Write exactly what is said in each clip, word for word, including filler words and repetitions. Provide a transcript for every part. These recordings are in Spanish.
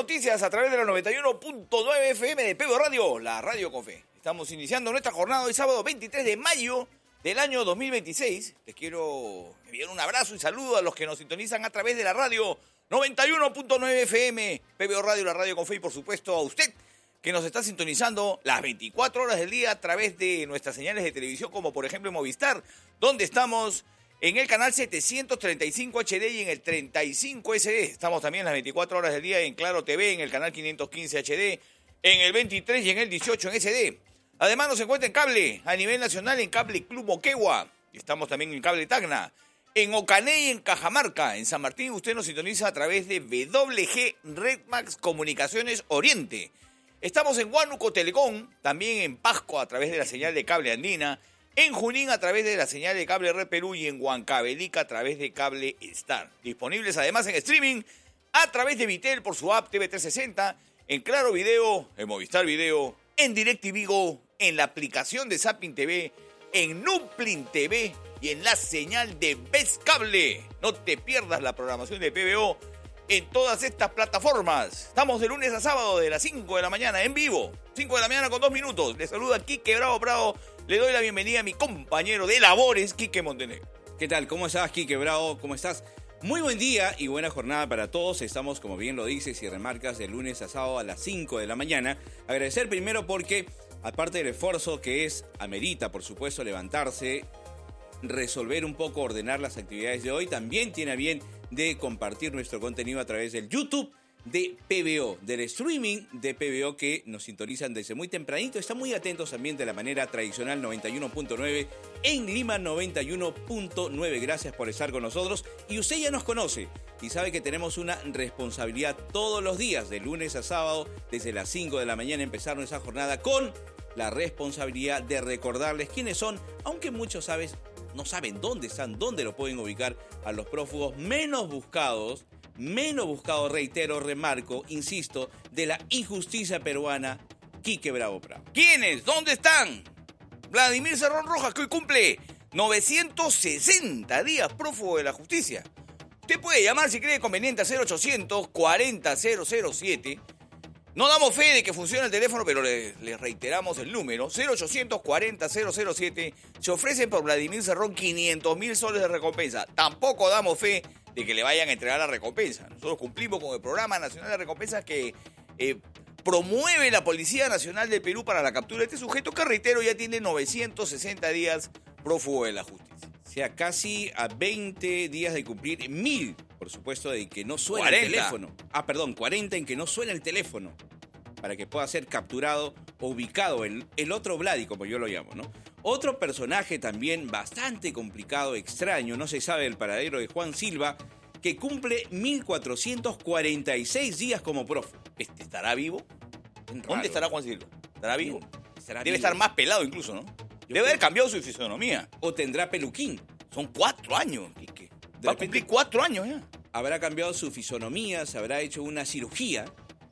noticias a través de la noventa y uno punto nueve F M de P B O Radio, la radio con fe. Estamos iniciando nuestra jornada hoy sábado veintitrés de mayo del año dos mil veintiséis. Les quiero enviar un abrazo y saludo a los que nos sintonizan a través de la radio noventa y uno punto nueve F M, P B O Radio, la radio con fe, y por supuesto a usted que nos está sintonizando las veinticuatro horas del día a través de nuestras señales de televisión, como por ejemplo en Movistar, donde estamos en el canal setecientos treinta y cinco H D y en el treinta y cinco S D. Estamos también las veinticuatro horas del día en Claro T V, en el canal quinientos quince H D, en el veintitrés y en el dieciocho en S D. Además nos encuentra en cable a nivel nacional en Cable Club Moquegua. Estamos también en Cable Tacna, en Ocané y en Cajamarca. En San Martín usted nos sintoniza a través de W G Redmax Comunicaciones Oriente. Estamos en Huánuco Telecom, también en Pasco a través de la señal de Cable Andina, en Junín a través de la señal de Cable Red Perú y en Huancavelica a través de Cable Star. Disponibles además en streaming a través de Vitel por su app T V trescientos sesenta, en Claro Video, en Movistar Video, en DirecTV Go, en la aplicación de Zapping T V, en Nuplin T V y en la señal de Best Cable. No te pierdas la programación de P B O en todas estas plataformas. Estamos de lunes a sábado de las cinco de la mañana en vivo. cinco de la mañana con dos minutos. Les saluda Quique Bravo Bravo. Le doy la bienvenida a mi compañero de labores, Quique Montenegro. ¿Qué tal? ¿Cómo estás, Quique Bravo? ¿Cómo estás? Muy buen día y buena jornada para todos. Estamos, como bien lo dices y remarcas, de lunes a sábado a las cinco de la mañana. Agradecer primero porque, aparte del esfuerzo que es, amerita, por supuesto, levantarse, resolver un poco, ordenar las actividades de hoy, también tiene a bien de compartir nuestro contenido a través del YouTube de P B O, del streaming de P B O, que nos sintonizan desde muy tempranito. Están muy atentos también de la manera tradicional noventa y uno punto nueve, en Lima noventa y uno punto nueve. Gracias por estar con nosotros. Y usted ya nos conoce y sabe que tenemos una responsabilidad todos los días, de lunes a sábado, desde las cinco de la mañana, empezar nuestra jornada con la responsabilidad de recordarles quiénes son, aunque muchos sabes, no saben dónde están, dónde lo pueden ubicar, a los prófugos menos buscados, menos buscados, reitero, remarco, insisto, de la injusticia peruana, Quique Bravo Bravo. ¿Quiénes? ¿Dónde están? Vladimir Cerrón Rojas, que hoy cumple novecientos sesenta días prófugo de la justicia. Usted puede llamar si cree conveniente a cero ochocientos cuarenta cero cero siete. No damos fe de que funcione el teléfono, pero les le reiteramos el número. cero ochocientos cuarenta cero cero siete. Se ofrecen por Vladimir Cerrón quinientos mil soles de recompensa. Tampoco damos fe de que le vayan a entregar la recompensa. Nosotros cumplimos con el Programa Nacional de Recompensas que eh, promueve la Policía Nacional del Perú para la captura de este sujeto, que, reitero, ya tiene novecientos sesenta días prófugo de la justicia. O sea, casi a veinte días de cumplir mil, por supuesto, de que no suena cuarenta. el teléfono. Ah, perdón, cuarenta en que no suena el teléfono, para que pueda ser capturado o ubicado el, el otro Vladi, como yo lo llamo, ¿no? Otro personaje también bastante complicado, extraño, no se sabe el paradero de Juan Silva, que cumple mil cuatrocientos cuarenta y seis días como prófugo. ¿Este estará vivo? Raro. ¿Dónde estará Juan Silva? ¿Estará vivo? ¿Estará Debe vivo? estar más pelado incluso, ¿no? Yo Debe haber creo- cambiado su fisonomía. O tendrá peluquín. Son cuatro años, Quique. De Va a repente- cumplir cuatro años ya. Habrá cambiado su fisonomía, se habrá hecho una cirugía.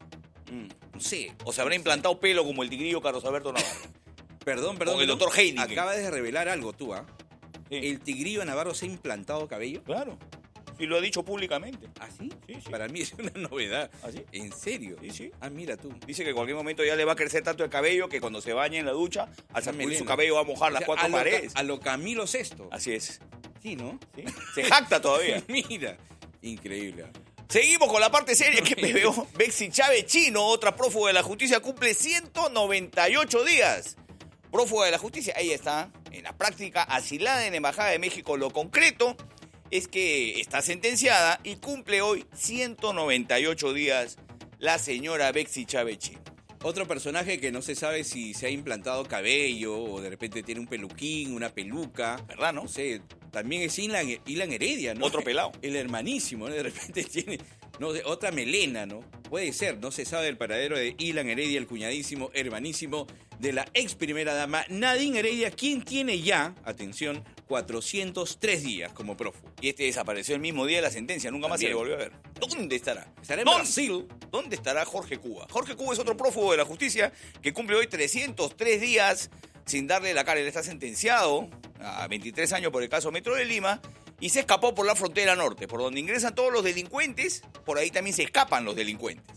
Mm, no sé. O se habrá implantado pelo como el tigrillo Carlos Alberto Navarro. Perdón, perdón. Con el perdón. doctor Heineken. Acabas de revelar algo tú, ¿ah? Sí. ¿El tigrillo Navarro se ha implantado cabello? Claro. Sí, lo ha dicho públicamente. ¿Ah, sí? Sí, sí. Para mí es una novedad. ¿Ah, sí? ¿En serio? Sí, sí. Ah, mira tú. Dice que en cualquier momento ya le va a crecer tanto el cabello que cuando se bañe en la ducha, al sacudir melena. su cabello va a mojar O las sea, cuatro a lo Ca- paredes. a lo Camilo Sexto. Así es. Sí, ¿no? ¿Sí? Se jacta todavía. Mira. Increíble. Seguimos con la parte seria que P B O. Bexi Chávez Chino, otra prófuga de la justicia, cumple ciento noventa y ocho días. Prófuga de la justicia, ella está en la práctica asilada en la Embajada de México. Lo concreto es que está sentenciada y cumple hoy ciento noventa y ocho días la señora Bexi Chávez Chino. Otro personaje que no se sabe si se ha implantado cabello o de repente tiene un peluquín, una peluca. ¿Verdad, no? No sé, también es Ilan, Ilan Heredia, ¿no? Otro pelado. El hermanísimo, ¿no? De repente tiene, no sé, otra melena, ¿no? Puede ser, no se sabe el paradero de Ilan Heredia, el cuñadísimo, hermanísimo de la ex primera dama Nadine Heredia, quien tiene ya, atención, cuatrocientos tres días como prófugo. Y este desapareció el mismo día de la sentencia, nunca más se le También. volvió a ver. ¿Dónde estará? ¿Estará en ¿Dónde? Brasil? ¿Dónde estará Jorge Cuba? Jorge Cuba es otro prófugo de la justicia que cumple hoy trescientos tres días sin darle la cara. Él está sentenciado a veintitrés años por el caso Metro de Lima y se escapó por la frontera norte, por donde ingresan todos los delincuentes, por ahí también se escapan los delincuentes.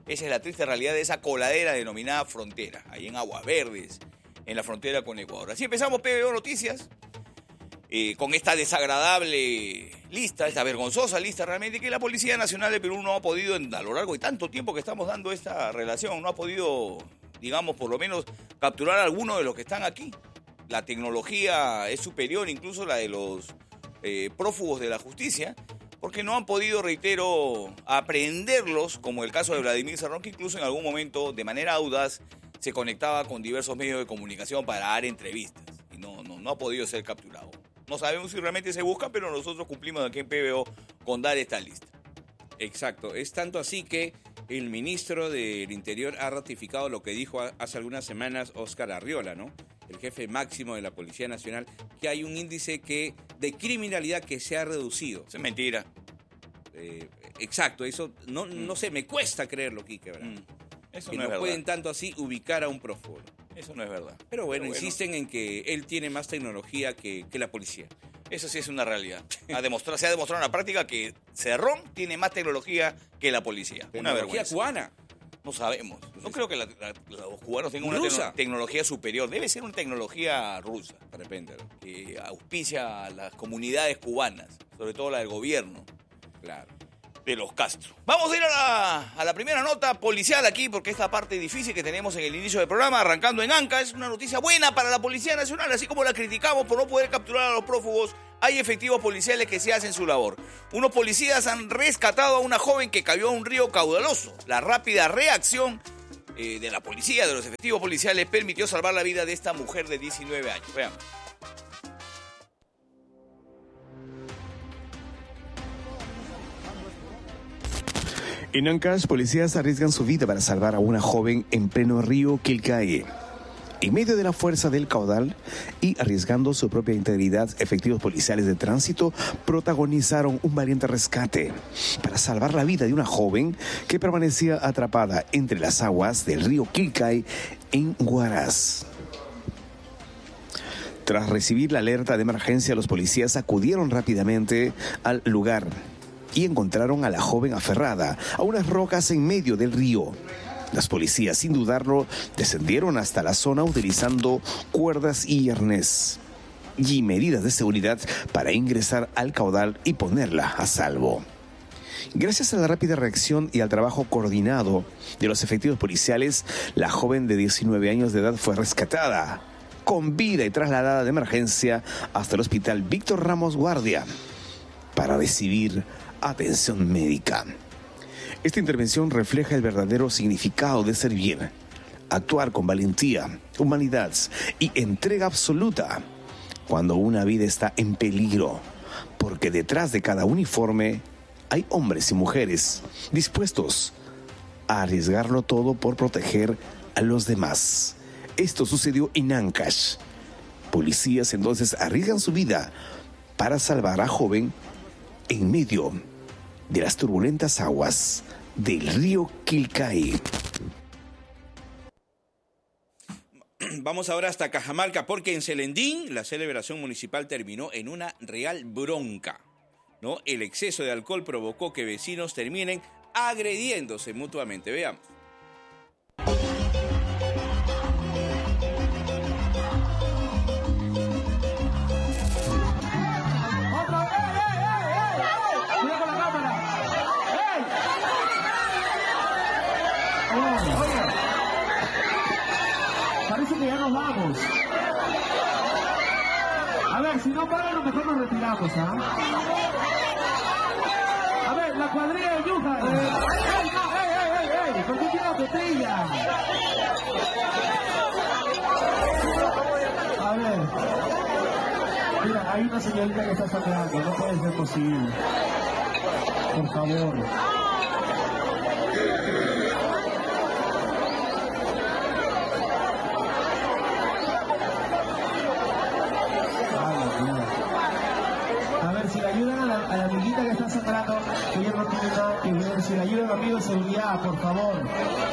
Esa es la triste realidad de esa coladera denominada frontera, ahí en Aguas Verdes, en la frontera con Ecuador. Así empezamos P B O Noticias, eh, con esta desagradable lista, esta vergonzosa lista realmente, que la Policía Nacional de Perú no ha podido, a lo largo de tanto tiempo que estamos dando esta relación, no ha podido, digamos, por lo menos capturar a algunos de los que están aquí. La tecnología es superior, incluso la de los eh, prófugos de la justicia, porque no han podido, reitero, aprehenderlos, como el caso de Vladimir Cerrón, que incluso en algún momento, de manera audaz, se conectaba con diversos medios de comunicación para dar entrevistas, y no, no, no ha podido ser capturado. No sabemos si realmente se busca, pero nosotros cumplimos aquí en P B O con dar esta lista. Exacto, es tanto así que el ministro del Interior ha ratificado lo que dijo hace algunas semanas Óscar Arriola, ¿no? El jefe máximo de la Policía Nacional, que hay un índice que de criminalidad que se ha reducido. Eso es mentira. Eh, exacto, eso no, mm. no sé, me cuesta creerlo, Quique, ¿verdad? Mm. Eso que no, no es pueden verdad. tanto así ubicar a un prófugo. Eso no es verdad. Pero bueno, Pero bueno, insisten en que él tiene más tecnología que, que la policía. Eso sí es una realidad. Ha demostrado, se ha demostrado en la práctica que Cerrón tiene más tecnología que la policía. Una Tecnología vergüenza. cubana. No sabemos. No creo que la- la- los cubanos tengan una Rusa. tecno- tecnología superior. Debe ser una tecnología rusa, De repente, ¿no? que auspicia a las comunidades cubanas, sobre todo la del gobierno Claro. de los Castro. Vamos a ir a la, a la primera nota policial aquí, porque esta parte difícil que tenemos en el inicio del programa, arrancando en Anca, es una noticia buena para la Policía Nacional, así como la criticamos por no poder capturar a los prófugos. Hay efectivos policiales que se hacen su labor. Unos policías han rescatado a una joven que cayó a un río caudaloso. La rápida reacción eh, de la policía, de los efectivos policiales, permitió salvar la vida de esta mujer de diecinueve años. Veamos. En Ancash, policías arriesgan su vida para salvar a una joven en pleno río Quilcae. En medio de la fuerza del caudal y arriesgando su propia integridad, efectivos policiales de tránsito protagonizaron un valiente rescate para salvar la vida de una joven que permanecía atrapada entre las aguas del río Quilcae en Huaraz. Tras recibir la alerta de emergencia, los policías acudieron rápidamente al lugar y encontraron a la joven aferrada a unas rocas en medio del río. Las policías, sin dudarlo, descendieron hasta la zona utilizando cuerdas y arnés y medidas de seguridad para ingresar al caudal y ponerla a salvo. Gracias a la rápida reacción y al trabajo coordinado de los efectivos policiales, la joven de diecinueve años de edad fue rescatada con vida y trasladada de emergencia hasta el hospital Víctor Ramos Guardia para recibir atención médica. Esta intervención refleja el verdadero significado de servir, actuar con valentía, humanidad y entrega absoluta cuando una vida está en peligro, porque detrás de cada uniforme hay hombres y mujeres dispuestos a arriesgarlo todo por proteger a los demás. Esto sucedió en Ancash. Policías entonces arriesgan su vida para salvar a joven en medio de las turbulentas aguas del río Quilcae. Vamos ahora hasta Cajamarca, porque en Celendín la celebración municipal terminó en una real bronca, ¿no? El exceso de alcohol provocó que vecinos terminen agrediéndose mutuamente. Veamos. Parece que ya nos vamos. A ver, si no pagan, a lo mejor nos retiramos, ¿ah? A ver, la cuadrilla de Yuja. ¡Ey, ey, ey, ey, ey! ¿Por qué tiene la botella? A ver. Mira, hay una señorita que está sangrando. No puede ser posible. Por favor. A ver, si le ayudan a la, a la amiguita que está sangrando, que ella no tiene nada que ver. Si le ayudan a amigos de seguridad, por favor.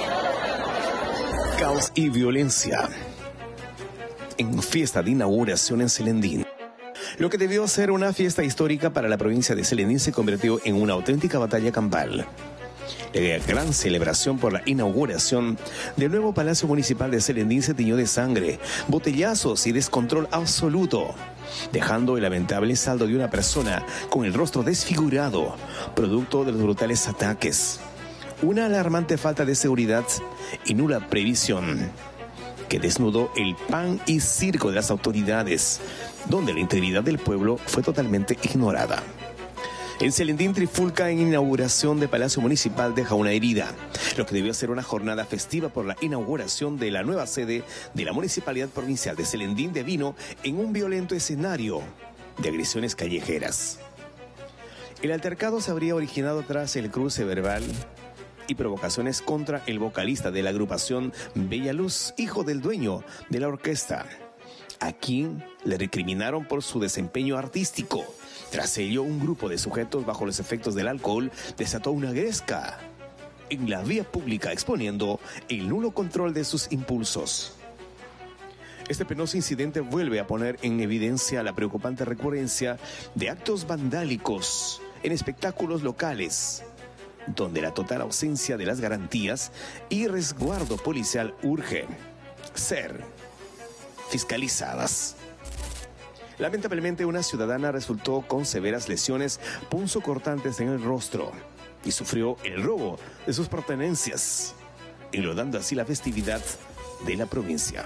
Caos y violencia en fiesta de inauguración en Celendín. Lo que debió ser una fiesta histórica para la provincia de Celendín se convirtió en una auténtica batalla campal. La gran celebración por la inauguración del nuevo Palacio Municipal de Celendín se tiñó de sangre, botellazos y descontrol absoluto, dejando el lamentable saldo de una persona con el rostro desfigurado, producto de los brutales ataques. Una alarmante falta de seguridad y nula previsión que desnudó el pan y circo de las autoridades, donde la integridad del pueblo fue totalmente ignorada. En Celendín trifulca en inauguración de Palacio Municipal deja una herida, lo que debió ser una jornada festiva por la inauguración de la nueva sede de la Municipalidad Provincial de Celendín devino en un violento escenario de agresiones callejeras. El altercado se habría originado tras el cruce verbal y provocaciones contra el vocalista de la agrupación Bella Luz, hijo del dueño de la orquesta, a quien le recriminaron por su desempeño artístico. Tras ello, un grupo de sujetos bajo los efectos del alcohol desató una gresca en la vía pública, exponiendo el nulo control de sus impulsos. Este penoso incidente vuelve a poner en evidencia la preocupante recurrencia de actos vandálicos en espectáculos locales, donde la total ausencia de las garantías y resguardo policial urge ser fiscalizadas. Lamentablemente, una ciudadana resultó con severas lesiones punzocortantes en el rostro y sufrió el robo de sus pertenencias, enlodando así la festividad de la provincia.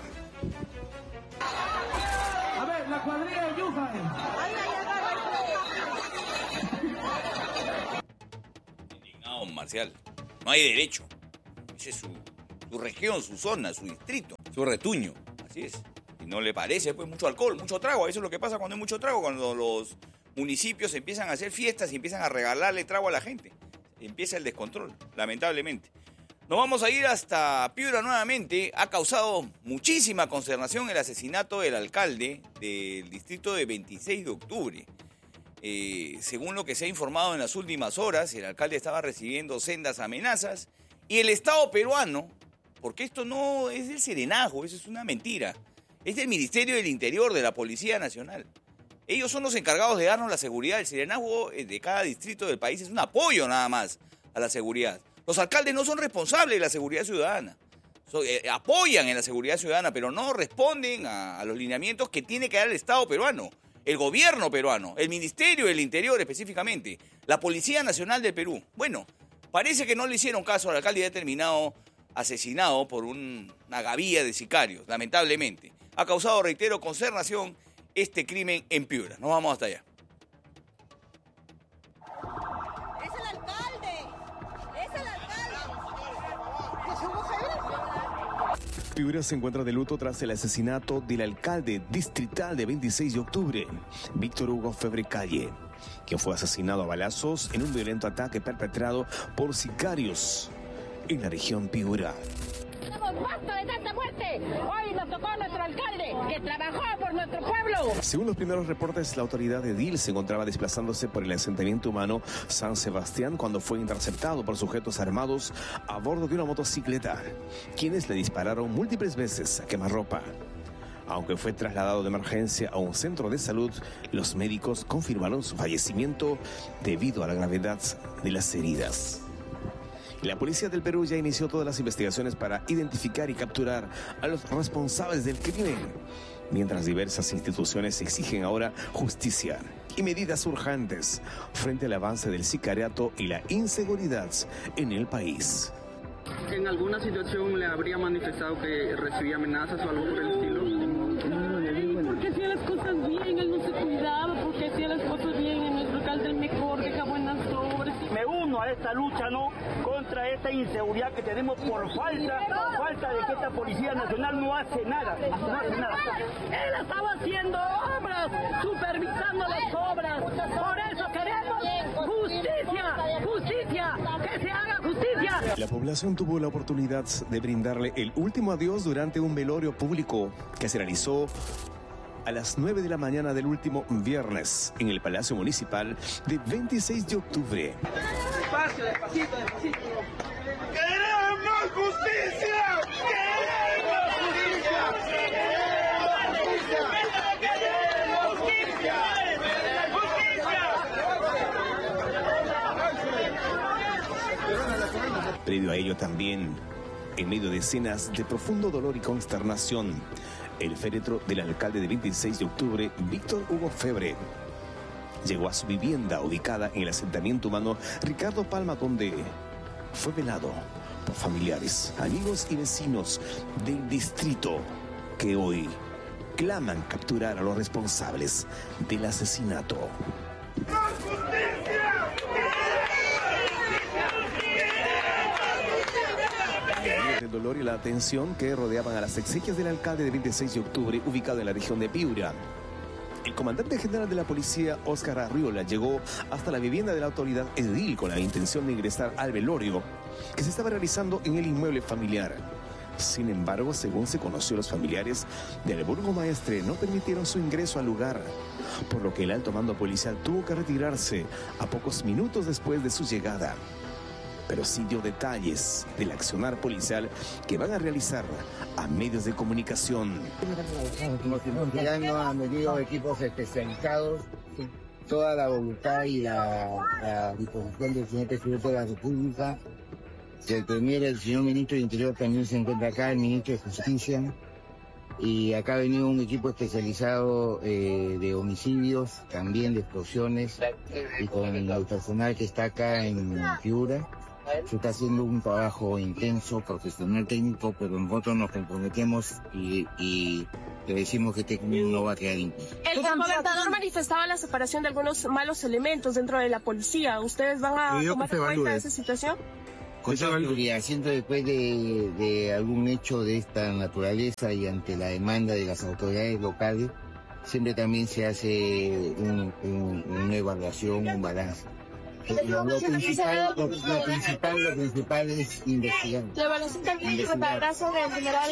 A ver, la cuadrilla de Yuja. Indignado, Marcial. No hay derecho. Esa es su, su región, su zona, su distrito, su retuño. Así es. Si no le parece, pues mucho alcohol, mucho trago. Eso es lo que pasa cuando hay mucho trago, cuando los municipios empiezan a hacer fiestas y empiezan a regalarle trago a la gente. Empieza el descontrol, lamentablemente. Nos vamos a ir hasta Piura nuevamente. Ha causado muchísima consternación el asesinato del alcalde del distrito de veintiséis de octubre. Eh, según lo que se ha informado en las últimas horas, el alcalde estaba recibiendo sendas amenazas y el Estado peruano, porque esto no es del Serenazgo, eso es una mentira, es del Ministerio del Interior, de la Policía Nacional. Ellos son los encargados de darnos la seguridad. El Serenazgo de cada distrito del país es un apoyo nada más a la seguridad. Los alcaldes no son responsables de la seguridad ciudadana. So, eh, apoyan en la seguridad ciudadana, pero no responden a, a los lineamientos que tiene que dar el Estado peruano, el gobierno peruano, el Ministerio del Interior específicamente, la Policía Nacional del Perú. Bueno, parece que no le hicieron caso al alcalde y ha terminado asesinado por un, una gavilla de sicarios, lamentablemente. Ha causado, reitero, consternación este crimen en Piura. Nos vamos hasta allá. Es el alcalde. Es el alcalde. ¿Es su mujer? Piura se encuentra de luto tras el asesinato del alcalde distrital de veintiséis de octubre, Víctor Hugo Febre Calle, quien fue asesinado a balazos en un violento ataque perpetrado por sicarios en la región Piura. ¡Basta de tanta muerte! Hoy nos tocó nuestro alcalde, que trabajó por nuestro pueblo. Según los primeros reportes, la autoridad edil se encontraba desplazándose por el asentamiento humano San Sebastián cuando fue interceptado por sujetos armados a bordo de una motocicleta, quienes le dispararon múltiples veces a quemarropa. Aunque fue trasladado de emergencia a un centro de salud, los médicos confirmaron su fallecimiento debido a la gravedad de las heridas. La policía del Perú ya inició todas las investigaciones para identificar y capturar a los responsables del crimen, mientras diversas instituciones exigen ahora justicia y medidas urgentes frente al avance del sicariato y la inseguridad en el país. ¿En alguna situación le habría manifestado que recibía amenazas o algo por el estilo? Porque hacía las cosas bien, él no se cuidaba, porque hacía las cosas bien, en nuestro alcalde el mejor, deja buenas obras. Me uno a esta lucha, ¿no?, contra esta inseguridad que tenemos por falta, por falta de que esta Policía Nacional no hace nada, no hace nada. Él estaba haciendo obras, supervisando las obras. Por eso queremos justicia, justicia, que se haga justicia. La población tuvo la oportunidad de brindarle el último adiós durante un velorio público que se realizó a las nueve de la mañana del último viernes en el Palacio Municipal de veintiséis de octubre. Despacio, despacito, despacito. ¡Queremos justicia! ¡Queremos justicia! ¡Queremos justicia! ¡Queremos justicia! ¡Justicia! Previo a ello también, en medio de escenas de profundo dolor y consternación, el féretro del alcalde de veintiséis de octubre, Víctor Hugo Febre, llegó a su vivienda ubicada en el asentamiento humano Ricardo Palma, donde fue velado por familiares, amigos y vecinos del distrito que hoy claman capturar a los responsables del asesinato. ¡Más justicia! El dolor y la atención que rodeaban a las exequias del alcalde de veintiséis de octubre, ubicado en la región de Piura. El comandante general de la policía, Óscar Arriola, llegó hasta la vivienda de la autoridad edil con la intención de ingresar al velorio que se estaba realizando en el inmueble familiar. Sin embargo, según se conoció, los familiares del burgomaestre no permitieron su ingreso al lugar, por lo que el alto mando policial tuvo que retirarse a pocos minutos después de su llegada. Pero sí dio detalles del accionar policial que van a realizar a medios de comunicación. Ya no han venido equipos especializados, toda la voluntad y la, la disposición del señor presidente de la República, del Premier, el señor ministro de Interior también se encuentra acá, el ministro de Justicia, y acá ha venido un equipo especializado eh, de homicidios, también de explosiones, y con el personal que está acá en Piura. Se está haciendo un trabajo intenso, profesional, técnico, pero nosotros nos comprometemos y, y le decimos que este crimen no va a quedar impune. El gobernador manifestaba la separación de algunos malos elementos dentro de la policía. ¿Ustedes van a tomar en cuenta esa situación? Con seguridad, siendo después de, de algún hecho de esta naturaleza y ante la demanda de las autoridades locales, siempre también se hace un, un, una evaluación, un balance. Lo, lo, principal, lo, lo principal, lo principal es investigar. La evaluación también tratará sobre el general.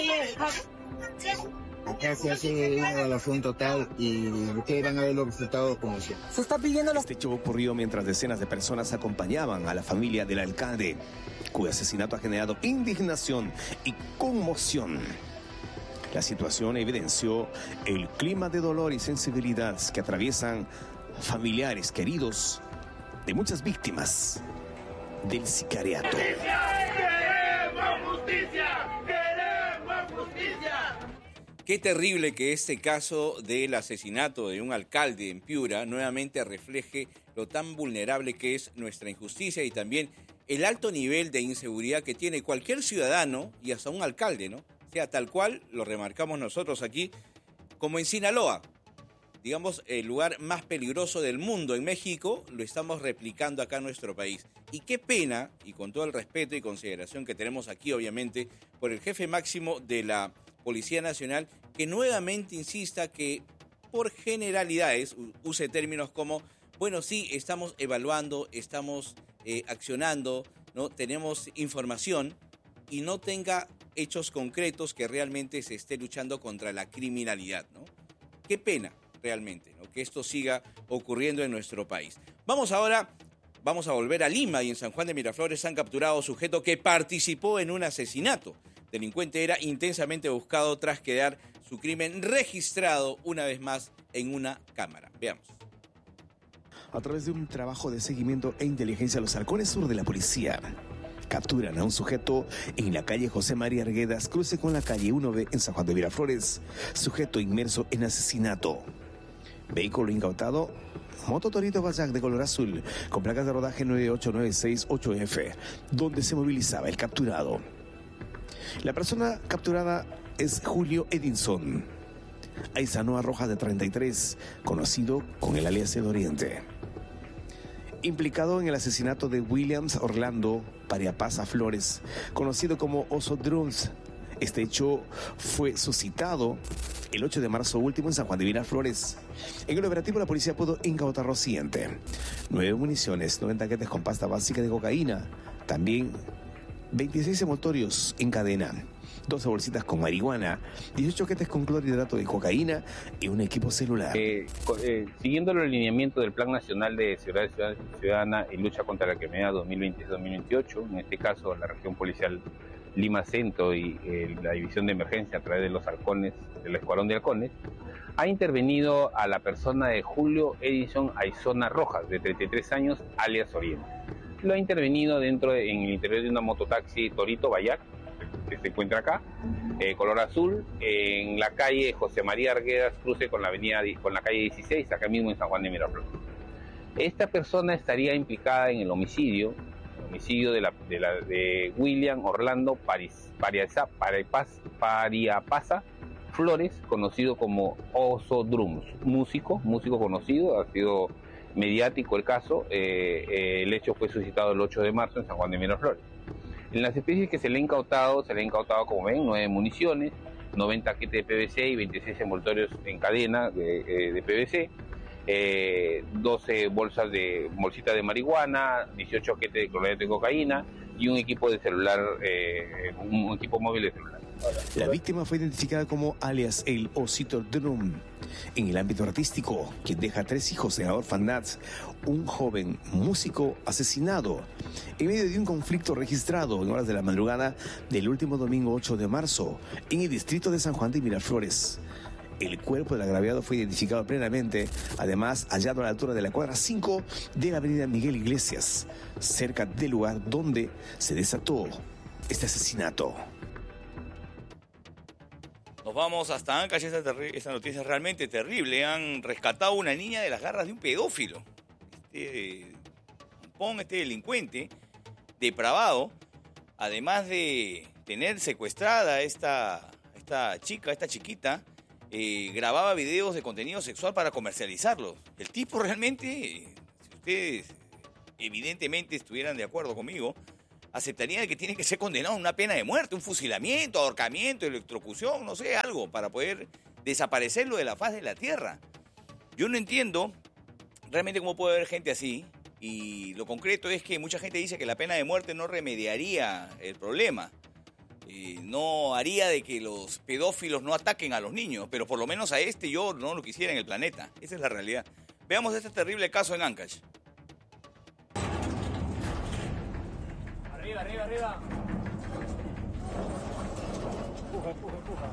Acá se hace una evaluación total y ustedes van a ver los resultados como siempre. Se está pidiendo los... Este hecho ocurrió mientras decenas de personas acompañaban a la familia del alcalde, cuyo asesinato ha generado indignación y conmoción. La situación evidenció el clima de dolor y sensibilidad que atraviesan familiares queridos de muchas víctimas del sicariato. ¡Queremos justicia! ¡Queremos justicia! Qué terrible que este caso del asesinato de un alcalde en Piura nuevamente refleje lo tan vulnerable que es nuestra injusticia y también el alto nivel de inseguridad que tiene cualquier ciudadano y hasta un alcalde, ¿no? O sea, tal cual lo remarcamos nosotros aquí, como en Sinaloa. Digamos, el lugar más peligroso del mundo en México, lo estamos replicando acá en nuestro país. Y qué pena, y con todo el respeto y consideración que tenemos aquí, obviamente, por el jefe máximo de la Policía Nacional, que nuevamente insista que, por generalidades, use términos como, bueno, sí, estamos evaluando, estamos eh, accionando, ¿no? Tenemos información, y no tenga hechos concretos que realmente se esté luchando contra la criminalidad, ¿no? Qué pena. Realmente, ¿no? Que esto siga ocurriendo en nuestro país. Vamos ahora, vamos a volver a Lima y en San Juan de Miraflores han capturado sujeto que participó en un asesinato. El delincuente era intensamente buscado tras quedar su crimen registrado una vez más en una cámara. Veamos. A través de un trabajo de seguimiento e inteligencia, los halcones sur de la policía capturan a un sujeto en la calle José María Arguedas, cruce con la calle uno B en San Juan de Miraflores, sujeto inmerso en asesinato. Vehículo incautado, moto Torito Bajac de color azul, con placas de rodaje nueve ocho nueve seis ocho F, donde se movilizaba el capturado. La persona capturada es Julio Edinson Aizanoa Rojas, de treinta y tres, conocido con el alias El Oriente. Implicado en el asesinato de Williams Orlando Pariapaza Flores, conocido como Oso Drums. Este hecho fue suscitado el ocho de marzo último en San Juan de Miraflores. En el operativo la policía pudo incautar lo siguiente: nueve municiones, nueve tanquetes con pasta básica de cocaína, también veintiséis envoltorios en cadena, doce bolsitas con marihuana, dieciocho paquetes con clorhidrato de cocaína y un equipo celular. Eh, eh, siguiendo el lineamiento del Plan Nacional de Seguridad Ciudadana y Lucha contra la Criminalidad dos mil veinte a dos mil veintiocho, en este caso la región policial Lima Centro y eh, la División de Emergencia a través de los halcones, del Escuadrón de Halcones, ha intervenido a la persona de Julio Edison Aizanoa Rojas, de treinta y tres años, alias Oriente. lo ha intervenido dentro de, en el interior de una mototaxi Torito Bayac, que se encuentra acá, eh, color azul, en la calle José María Arguedas, cruce con la avenida, con la calle dieciséis, acá mismo en San Juan de Miraflores. Esta persona estaría implicada en el homicidio, el homicidio de, la, de, la, de William Orlando Paris, Pariasa, Paripaz, Pariapasa Flores, conocido como Oso Drums, músico, músico conocido, ha sido mediático el caso. eh, eh, el hecho fue suscitado el ocho de marzo en San Juan de Miraflores. En las especies que se le ha incautado, se le ha incautado, como ven, nueve municiones, noventa paquetes de P V C y veintiséis envoltorios en cadena de, de P V C, eh, doce bolsas de bolsitas de marihuana, dieciocho paquetes de clorhidrato de cocaína y un equipo de celular, eh, un equipo móvil de celular. La víctima fue identificada como alias el Osito Drum. En el ámbito artístico, quien deja tres hijos en la orfandad, un joven músico asesinado en medio de un conflicto registrado en horas de la madrugada del último domingo ocho de marzo en el distrito de San Juan de Miraflores. El cuerpo del agraviado fue identificado plenamente, además hallado a la altura de la cuadra cinco de la avenida Miguel Iglesias, cerca del lugar donde se desató este asesinato. Nos vamos hasta Ancash. Esta, terri- esta noticia es realmente terrible. Han rescatado a una niña de las garras de un pedófilo. Este pon este delincuente depravado, además de tener secuestrada a esta, esta chica, esta chiquita, eh, grababa videos de contenido sexual para comercializarlos. El tipo realmente, si ustedes evidentemente estuvieran de acuerdo conmigo, aceptaría que tiene que ser condenado a una pena de muerte, un fusilamiento, ahorcamiento, electrocución, no sé, algo, para poder desaparecerlo de la faz de la tierra. Yo no entiendo realmente cómo puede haber gente así, y lo concreto es que mucha gente dice que la pena de muerte no remediaría el problema, eh, no haría de que los pedófilos no ataquen a los niños, pero por lo menos a este yo no lo quisiera en el planeta. Esa es la realidad. Veamos este terrible caso en Ancash. Arriba, arriba, arriba. Empuja, empuja, empuja.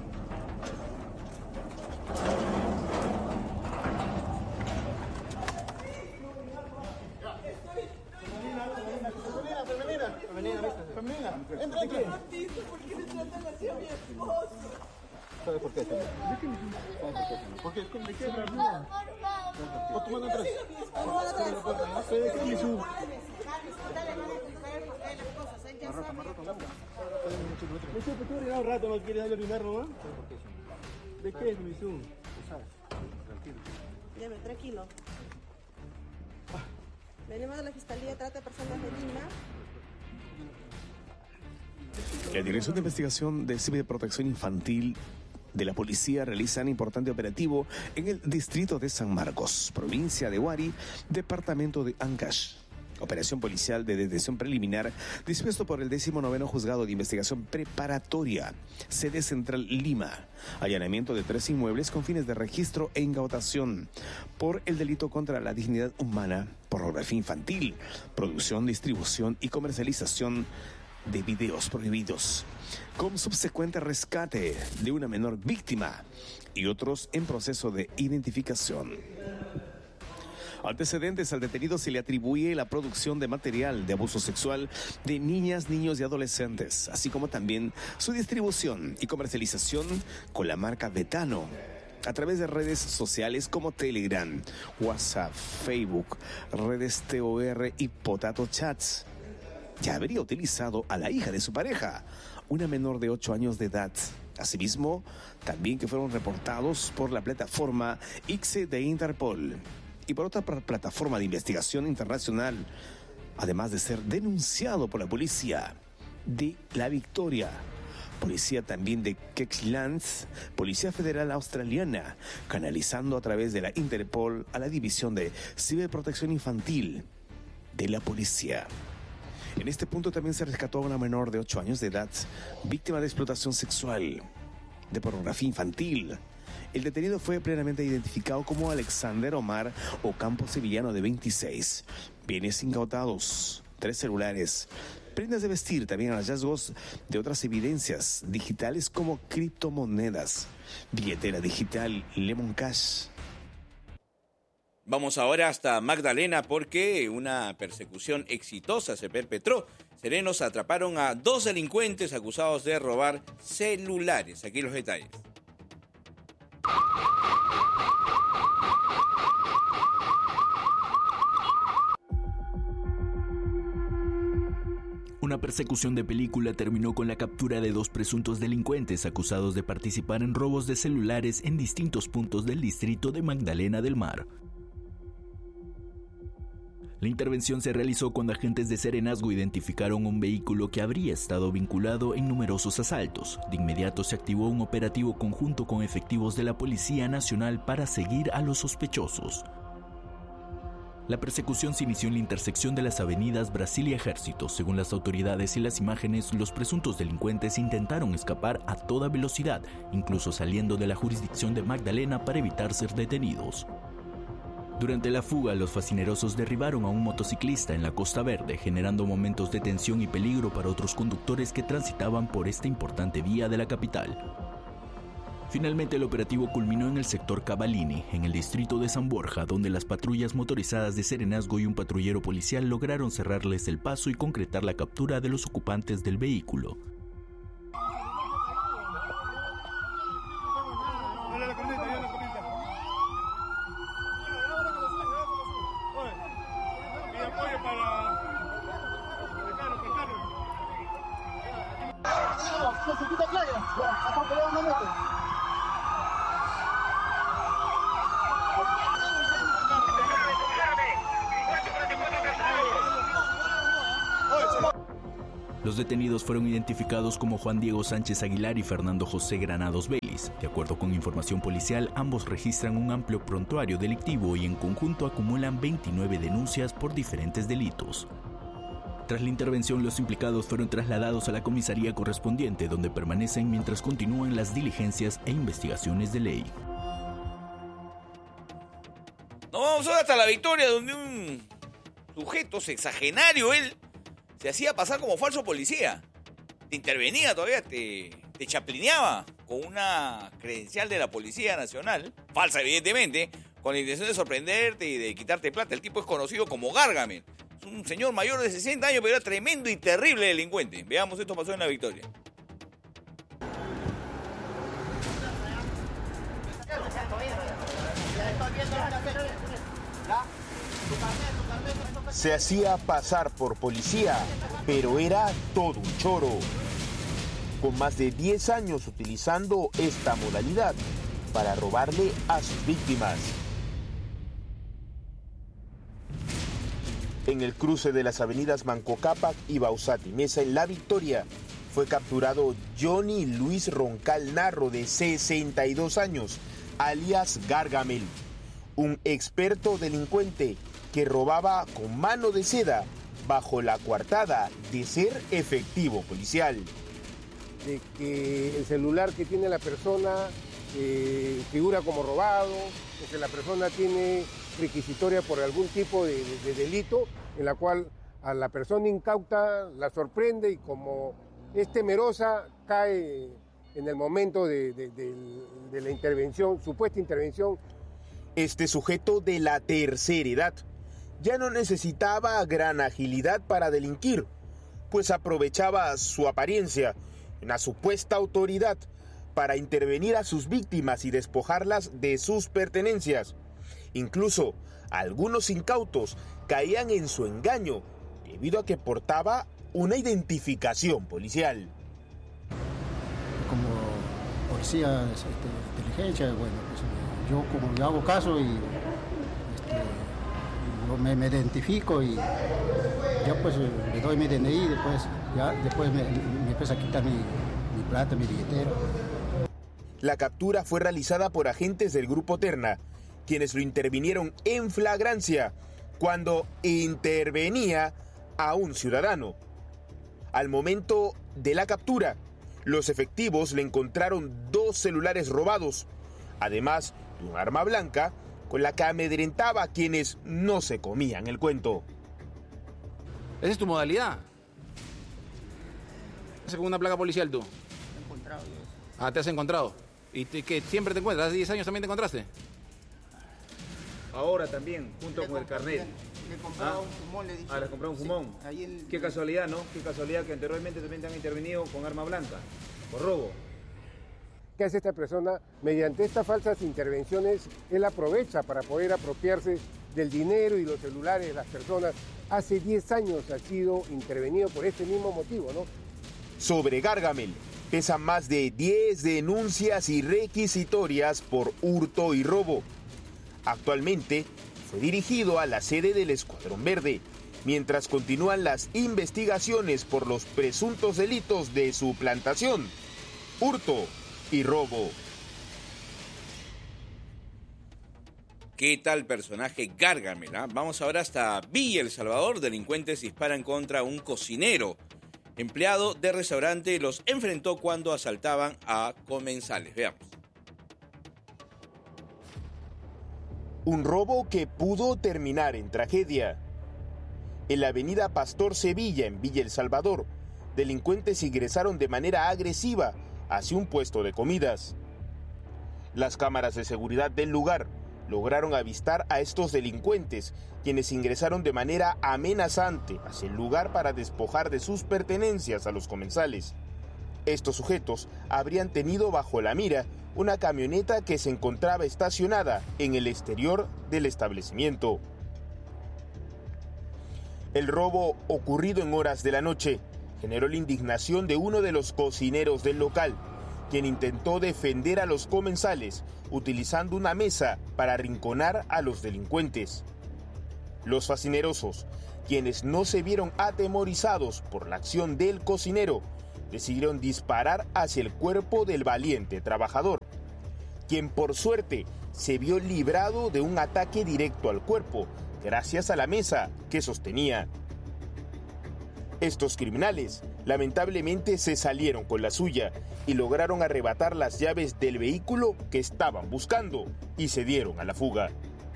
Femenina, femenina. Femenina, femenina. Entra aquí. ¿Por qué me tratan así a mi esposo? ¿Sabes por qué? ¿Por qué? ¿Por qué? ¿Por tu mano atrás? ¿De qué es su? Marroca, marroca, marroca. No sé, tú eres un rato, no quieres darle primero, ¿no? ¿De qué es, Misú? Tranquilo. Dime, tranquilo. Venimos de la Fiscalía de Trata de Personas de Lima. La Dirección de Investigación de Ciberprotección Infantil de la Policía realiza un importante operativo en el distrito de San Marcos, provincia de Huari, departamento de Ancash. Operación policial de detención preliminar dispuesto por el décimo noveno Juzgado de Investigación Preparatoria, sede central Lima. Allanamiento de tres inmuebles con fines de registro e incautación por el delito contra la dignidad humana, pornografía infantil, producción, distribución y comercialización de videos prohibidos, con subsecuente rescate de una menor víctima y otros en proceso de identificación. Antecedentes: al detenido se le atribuye la producción de material de abuso sexual de niñas, niños y adolescentes, así como también su distribución y comercialización con la marca Betano a través de redes sociales como Telegram, WhatsApp, Facebook, redes T O R y Potato Chats. Ya habría utilizado a la hija de su pareja, una menor de ocho años de edad. Asimismo, también que fueron reportados por la plataforma I C S E de Interpol y por otra plataforma de investigación internacional, además de ser denunciado por la policía de La Victoria, policía también de Queensland, Policía Federal Australiana, canalizando a través de la Interpol a la División de Ciberprotección Infantil de la policía. En este punto también se rescató a una menor de ocho años de edad, víctima de explotación sexual, de pornografía infantil. El detenido fue plenamente identificado como Alexander Omar Ocampo Sevillano, de veintiséis. Bienes incautados, tres celulares, prendas de vestir, también hallazgos de otras evidencias digitales como criptomonedas, billetera digital, Lemon Cash. Vamos ahora hasta Magdalena porque una persecución exitosa se perpetró. Serenos atraparon a dos delincuentes acusados de robar celulares. Aquí los detalles. Una persecución de película terminó con la captura de dos presuntos delincuentes acusados de participar en robos de celulares en distintos puntos del distrito de Magdalena del Mar. La intervención se realizó cuando agentes de Serenazgo identificaron un vehículo que habría estado vinculado en numerosos asaltos. De inmediato se activó un operativo conjunto con efectivos de la Policía Nacional para seguir a los sospechosos. La persecución se inició en la intersección de las avenidas Brasil y Ejército. Según las autoridades y las imágenes, los presuntos delincuentes intentaron escapar a toda velocidad, incluso saliendo de la jurisdicción de Magdalena para evitar ser detenidos. Durante la fuga, los fascinerosos derribaron a un motociclista en la Costa Verde, generando momentos de tensión y peligro para otros conductores que transitaban por esta importante vía de la capital. Finalmente, el operativo culminó en el sector Cavallini, en el distrito de San Borja, donde las patrullas motorizadas de Serenazgo y un patrullero policial lograron cerrarles el paso y concretar la captura de los ocupantes del vehículo. Los detenidos fueron identificados como Juan Diego Sánchez Aguilar y Fernando José Granados Vélez. De acuerdo con información policial, ambos registran un amplio prontuario delictivo y en conjunto acumulan veintinueve denuncias por diferentes delitos. Tras la intervención, los implicados fueron trasladados a la comisaría correspondiente, donde permanecen mientras continúan las diligencias e investigaciones de ley. Nos vamos ahora hasta La Victoria, donde un sujeto sexagenario, él, se hacía pasar como falso policía. Te intervenía todavía, te, te chaplineaba con una credencial de la Policía Nacional, falsa evidentemente, con la intención de sorprenderte y de quitarte plata. El tipo es conocido como Gargamel. Es un señor mayor de sesenta años, pero era tremendo y terrible delincuente. Veamos, esto pasó en La Victoria. Se hacía pasar por policía, pero era todo un choro. Con más de diez años utilizando esta modalidad para robarle a sus víctimas. En el cruce de las avenidas Manco Cápac y Bausati Mesa en La Victoria, fue capturado Johnny Luis Roncal Narro, de sesenta y dos años, alias Gargamel, un experto delincuente que robaba con mano de seda bajo la coartada de ser efectivo policial. De que el celular que tiene la persona eh, figura como robado, o que la persona tiene requisitoria por algún tipo de, de, de delito, en la cual a la persona incauta la sorprende y como es temerosa cae en el momento de, de, de, de la intervención, supuesta intervención. Este sujeto de la tercera edad ya no necesitaba gran agilidad para delinquir, pues aprovechaba su apariencia, una supuesta autoridad, para intervenir a sus víctimas y despojarlas de sus pertenencias. Incluso algunos incautos caían en su engaño debido a que portaba una identificación policial. Como policía de este, inteligencia, bueno, pues yo como yo hago caso y este, me, me identifico y yo pues le doy mi D N I y después, ya, después me, me empieza a quitar mi, mi plata, mi billetera. La captura fue realizada por agentes del Grupo Terna, quienes lo intervinieron en flagrancia cuando intervenía a un ciudadano. Al momento de la captura, los efectivos le encontraron dos celulares robados, además de un arma blanca con la que amedrentaba a quienes no se comían el cuento. ¿Esa es tu modalidad? ¿Haces con una placa policial tú? Me he encontrado yo. Ah, ¿te has encontrado? ¿Y te, que siempre te encuentras? ¿Hace diez años también te encontraste? ahora también, junto Le con el compré- carnet. Le compraba Ah. un fumón, le dije. Ah, le compró un Sí, fumón. ahí el- Qué casualidad, ¿no? Qué casualidad que anteriormente también te han intervenido con arma blanca, por robo. ¿Qué hace esta persona? Mediante estas falsas intervenciones, él aprovecha para poder apropiarse del dinero y los celulares de las personas. Hace diez años ha sido intervenido por este mismo motivo, ¿no? Sobre Gargamel pesan más de diez denuncias y requisitorias por hurto y robo. Actualmente fue dirigido a la sede del Escuadrón Verde, mientras continúan las investigaciones por los presuntos delitos de suplantación, hurto y robo. ¿Qué tal personaje Gargamel? ¿Ah? Vamos ahora hasta Villa El Salvador. Delincuentes disparan contra un cocinero. Empleado de restaurante los enfrentó cuando asaltaban a comensales. Veamos. Un robo que pudo terminar en tragedia. En la avenida Pastor Sevilla, en Villa El Salvador, delincuentes ingresaron de manera agresiva hacia un puesto de comidas. Las cámaras de seguridad del lugar lograron avistar a estos delincuentes, quienes ingresaron de manera amenazante hacia el lugar para despojar de sus pertenencias a los comensales. Estos sujetos habrían tenido bajo la mira una camioneta que se encontraba estacionada en el exterior del establecimiento. El robo, ocurrido en horas de la noche, generó la indignación de uno de los cocineros del local, quien intentó defender a los comensales utilizando una mesa para arrinconar a los delincuentes. Los fascinerosos, quienes no se vieron atemorizados por la acción del cocinero, decidieron disparar hacia el cuerpo del valiente trabajador, quien por suerte se vio librado de un ataque directo al cuerpo gracias a la mesa que sostenía. Estos criminales lamentablemente se salieron con la suya y lograron arrebatar las llaves del vehículo que estaban buscando y se dieron a la fuga.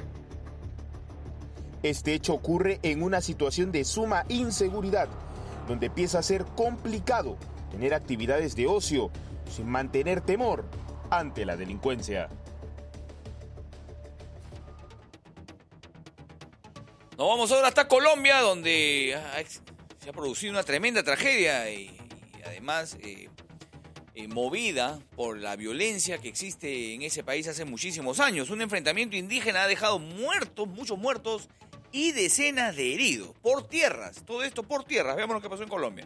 Este hecho ocurre en una situación de suma inseguridad, donde empieza a ser complicado tener actividades de ocio sin mantener temor ante la delincuencia. Nos vamos ahora hasta Colombia, donde se ha producido una tremenda tragedia y, y además eh, eh, movida por la violencia que existe en ese país hace muchísimos años. Un enfrentamiento indígena ha dejado muertos, muchos muertos y decenas de heridos por tierras. Todo esto por tierras. Veamos lo que pasó en Colombia.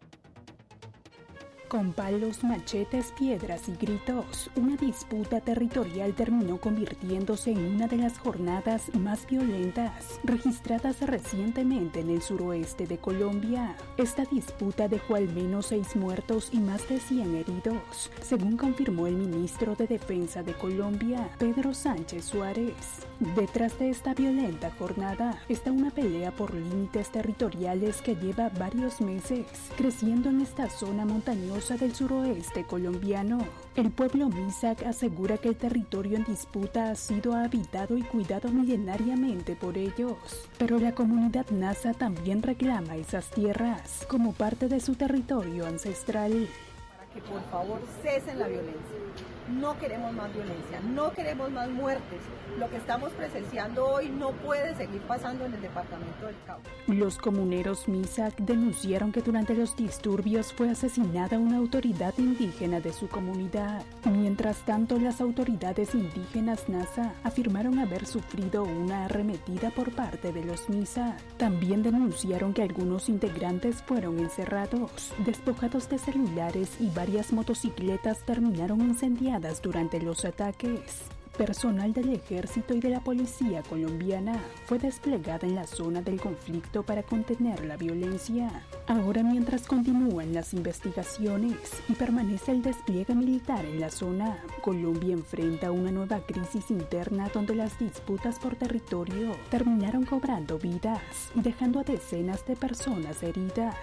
Con palos, machetes, piedras y gritos, una disputa territorial terminó convirtiéndose en una de las jornadas más violentas registradas recientemente en el suroeste de Colombia. Esta disputa dejó al menos seis muertos y más de cien heridos, según confirmó el ministro de Defensa de Colombia, Pedro Sánchez Suárez. Detrás de esta violenta jornada está una pelea por límites territoriales que lleva varios meses, creciendo en esta zona montañosa del suroeste colombiano. El pueblo Misak asegura que el territorio en disputa ha sido habitado y cuidado milenariamente por ellos, pero la comunidad Nasa también reclama esas tierras como parte de su territorio ancestral. Para que por favor cesen la violencia. No queremos más violencia, no queremos más muertes. Lo que estamos presenciando hoy no puede seguir pasando en el departamento del Cauca. Los comuneros Misak denunciaron que durante los disturbios fue asesinada una autoridad indígena de su comunidad. Mientras tanto, las autoridades indígenas Nasa afirmaron haber sufrido una arremetida por parte de los Misak. También denunciaron que algunos integrantes fueron encerrados, despojados de celulares y varias motocicletas terminaron incendiadas durante los ataques. Personal del ejército y de la policía colombiana fue desplegada en la zona del conflicto para contener la violencia. Ahora, mientras continúan las investigaciones y permanece el despliegue militar en la zona, Colombia enfrenta una nueva crisis interna donde las disputas por territorio terminaron cobrando vidas y dejando a decenas de personas heridas.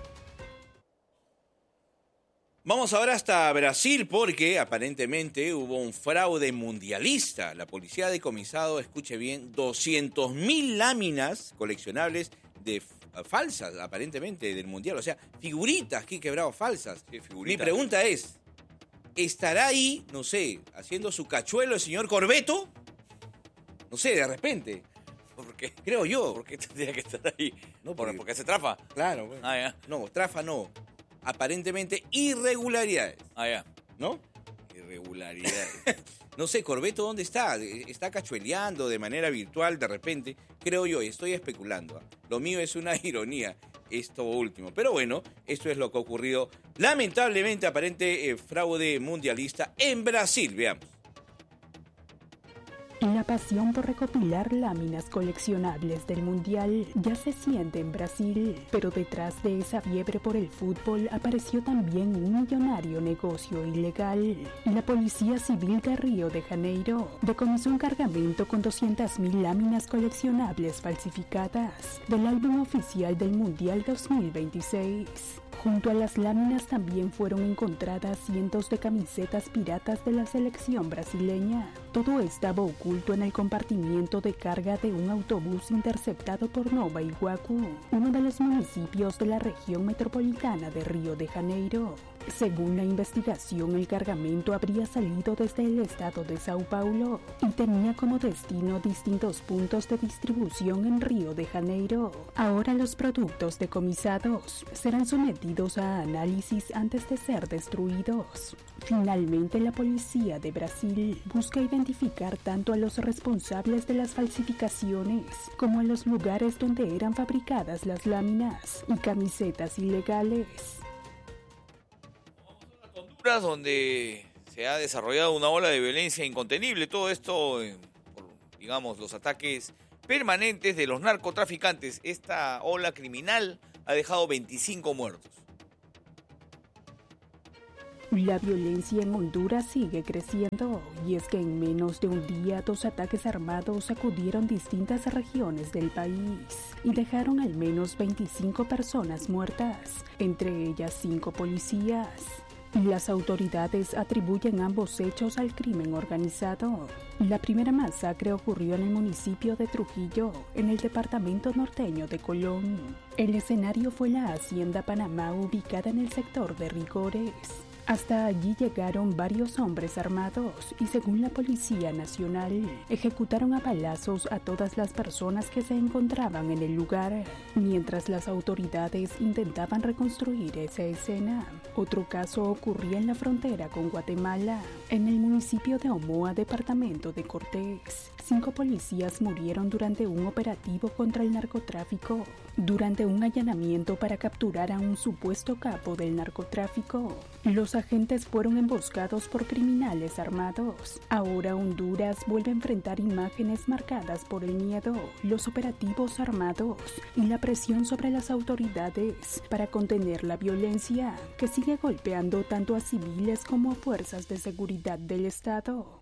Vamos ahora hasta Brasil porque aparentemente hubo un fraude mundialista. La policía ha decomisado, escuche bien, doscientas mil láminas coleccionables de f- falsas, aparentemente, del mundial. O sea, figuritas que quebrado falsas. Mi pregunta es, ¿estará ahí, no sé, haciendo su cachuelo el señor Corbeto? No sé, de repente. ¿Por qué? Creo yo. ¿Por qué tendría que estar ahí? No, porque, porque se trafa. Claro. Bueno. Ah, ya. No, trafa no. Aparentemente irregularidades. Ah, ya. ¿No? Irregularidades. No sé, Corbeto, ¿dónde está? Está cachueleando de manera virtual de repente. Creo yo, y estoy especulando. ¿eh? Lo mío es una ironía, esto último. Pero bueno, esto es lo que ha ocurrido. Lamentablemente, aparente eh, fraude mundialista en Brasil. Veamos. La pasión por recopilar láminas coleccionables del Mundial ya se siente en Brasil, pero detrás de esa fiebre por el fútbol apareció también un millonario negocio ilegal. La Policía Civil de Río de Janeiro decomisó un cargamento con doscientas mil láminas coleccionables falsificadas del álbum oficial del Mundial dos mil veintiséis. Junto a las láminas también fueron encontradas cientos de camisetas piratas de la selección brasileña. Todo estaba oculto en el compartimiento de carga de un autobús interceptado por Nova Iguacu, uno de los municipios de la región metropolitana de Río de Janeiro. Según la investigación, el cargamento habría salido desde el estado de Sao Paulo y tenía como destino distintos puntos de distribución en Río de Janeiro. Ahora los productos decomisados serán sometidos a análisis antes de ser destruidos. Finalmente, la policía de Brasil busca identificar tanto a los responsables de las falsificaciones como a los lugares donde eran fabricadas las láminas y camisetas ilegales. Donde se ha desarrollado una ola de violencia incontenible, todo esto eh, por, digamos, los ataques permanentes de los narcotraficantes. Esta ola criminal ha dejado veinticinco muertos. La violencia en Honduras sigue creciendo, y es que en menos de un día dos ataques armados sacudieron distintas regiones del país y dejaron al menos veinticinco personas muertas, entre ellas cinco policías. Las autoridades atribuyen ambos hechos al crimen organizado. La primera masacre ocurrió en el municipio de Trujillo, en el departamento norteño de Colón. El escenario fue la Hacienda Panamá, ubicada en el sector de Rigores. Hasta allí llegaron varios hombres armados y, según la Policía Nacional, ejecutaron a balazos a todas las personas que se encontraban en el lugar, mientras las autoridades intentaban reconstruir esa escena. Otro caso ocurría en la frontera con Guatemala, en el municipio de Omoa, departamento de Cortés. Cinco policías murieron durante un operativo contra el narcotráfico, durante un allanamiento para capturar a un supuesto capo del narcotráfico. Los agentes fueron emboscados por criminales armados. Ahora Honduras vuelve a enfrentar imágenes marcadas por el miedo, los operativos armados y la presión sobre las autoridades para contener la violencia que sigue golpeando tanto a civiles como a fuerzas de seguridad del Estado.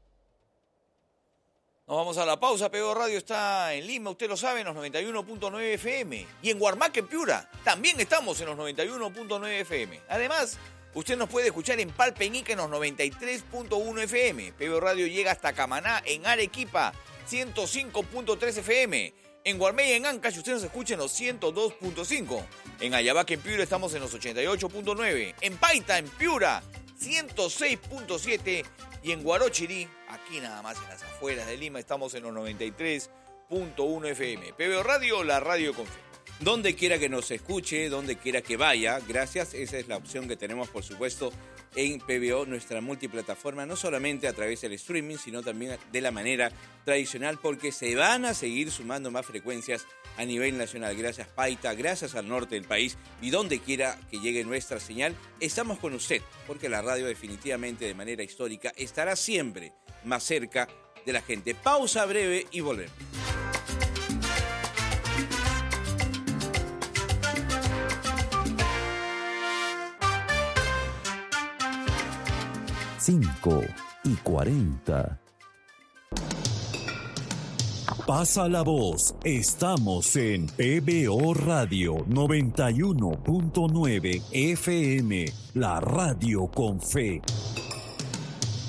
Nos vamos a la pausa. P B O Radio está en Lima, usted lo sabe, en los noventa y uno punto nueve F M. Y en Huarmaque, en Piura, también estamos en los noventa y uno punto nueve F M. Además, usted nos puede escuchar en Palpeñica en los noventa y tres punto uno F M. P B O Radio llega hasta Camaná, en Arequipa, ciento cinco punto tres F M. En Guarmey, en Ancash, usted nos escucha en los ciento dos punto cinco. En Ayabaque, en Piura, estamos en los ochenta y ocho punto nueve. En Paita, en Piura, ciento seis punto siete. Y en Guarochirí, aquí nada más en las afueras de Lima, estamos en los noventa y tres punto uno F M. P B O Radio, la radio con fe. Donde quiera que nos escuche, donde quiera que vaya, gracias. Esa es la opción que tenemos, por supuesto, en P B O, nuestra multiplataforma, no solamente a través del streaming, sino también de la manera tradicional, porque se van a seguir sumando más frecuencias a nivel nacional. Gracias, Paita, gracias al norte del país, y donde quiera que llegue nuestra señal, estamos con usted, porque la radio definitivamente, de manera histórica, estará siempre más cerca de la gente. Pausa breve y volvemos. cinco y cuarenta. Pasa la voz, estamos en P B O Radio noventa y uno punto nueve F M, la radio con fe.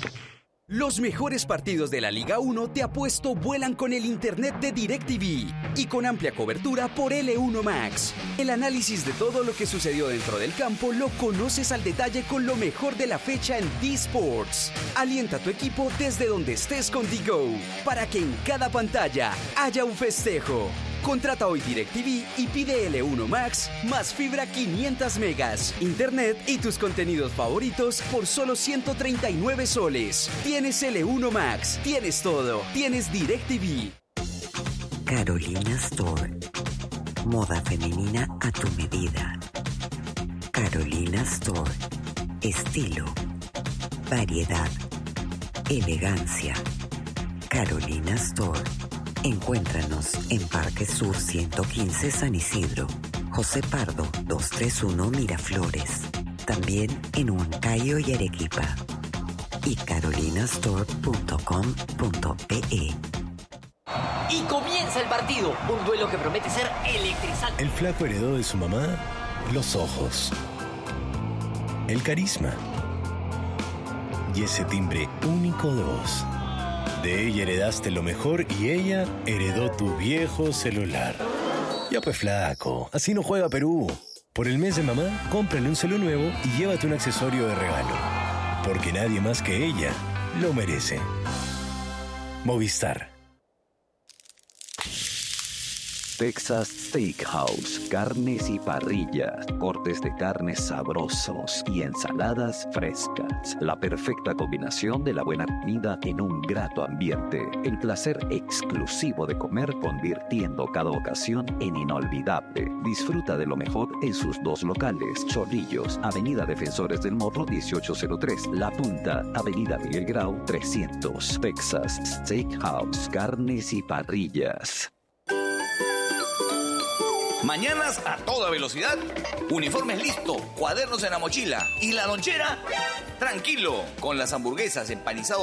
Los mejores partidos de la Liga uno de Apuesto vuelan con el internet de DirecTV. y con amplia cobertura por L uno Max. El análisis de todo lo que sucedió dentro del campo lo conoces al detalle con lo mejor de la fecha en D-Sports. Alienta a tu equipo desde donde estés con D-Go, para que en cada pantalla haya un festejo. Contrata hoy DirecTV y pide L uno Max más fibra quinientos megas, internet y tus contenidos favoritos por solo ciento treinta y nueve soles. Tienes L uno Max, tienes todo, tienes DirecTV. Carolina Store. Moda femenina a tu medida. Carolina Store. Estilo, variedad, elegancia. Carolina Store. Encuéntranos en Parque Sur ciento quince San Isidro, José Pardo doscientos treinta y uno Miraflores, también en Huancayo y Arequipa, y carolinastore punto com punto pe. Y comienza el partido, un duelo que promete ser electrizante. El flaco heredó de su mamá los ojos, el carisma y ese timbre único de voz. De ella heredaste lo mejor y ella heredó tu viejo celular. Ya pues flaco, así no juega Perú. Por el mes de mamá, cómprale un celu nuevo y llévate un accesorio de regalo. Porque nadie más que ella lo merece. Movistar. Texas Steakhouse, carnes y parrillas, cortes de carnes sabrosos y ensaladas frescas. La perfecta combinación de la buena comida en un grato ambiente. El placer exclusivo de comer convirtiendo cada ocasión en inolvidable. Disfruta de lo mejor en sus dos locales. Chorrillos, Avenida Defensores del Morro dieciocho cero tres. La Punta, Avenida Miguel Grau trescientos. Texas Steakhouse, carnes y parrillas. Mañanas a toda velocidad, uniformes listo, cuadernos en la mochila y la lonchera, tranquilo, con las hamburguesas, empanizados